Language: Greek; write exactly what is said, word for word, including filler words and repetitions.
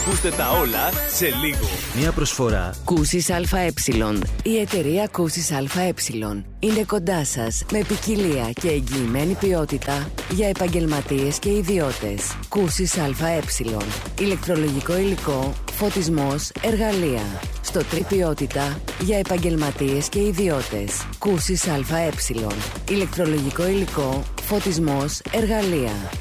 Ακούστε τα όλα σε λίγο. Μια προσφορά Κούσης ΑΕ. Η εταιρεία Κούσης ΑΕ είναι κοντά σας με ποικιλία και εγγυημένη ποιότητα για επαγγελματίες και ιδιώτες. Κούσης ΑΕ. Ηλεκτρολογικό υλικό, φωτισμός, εργαλεία. Στο τρι ποιότητα για επαγγελματίες και ιδιώτες. Κούσης ΑΕ. Ηλεκτρολογικό υλικό, φωτισμός, εργαλεία.